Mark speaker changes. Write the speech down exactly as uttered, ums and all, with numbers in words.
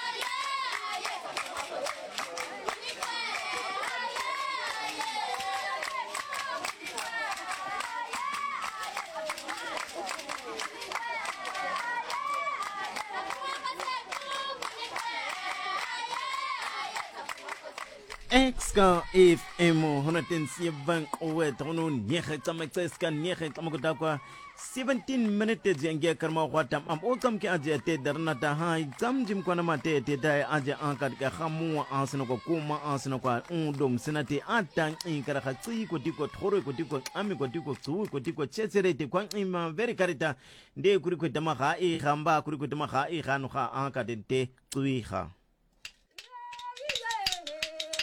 Speaker 1: Exka F M one oh seven owe tono nyehe tama tseska nyehe tama kutakwa seventeen minutes jenge karma watam am okam ke aje te darna ta ha jam jim kwana mate te dai aje ankat ka khamu asno ko kuma asno ko undom sinati atang in kara khatsi ko diko thoro ko diko ami ko diko tsu ko diko chetsere te kwang ima very karita nde kuri ko dama ha e khamba kuri ko dama ha e khanu kha ankat te tsuiha